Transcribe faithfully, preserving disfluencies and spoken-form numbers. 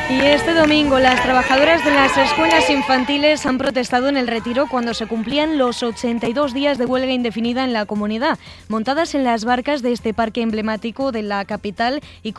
Y este domingo las trabajadoras de las escuelas infantiles han protestado en el Retiro cuando se cumplían los ochenta y dos días de huelga indefinida en la comunidad, montadas en las barcas de este parque emblemático de la capital y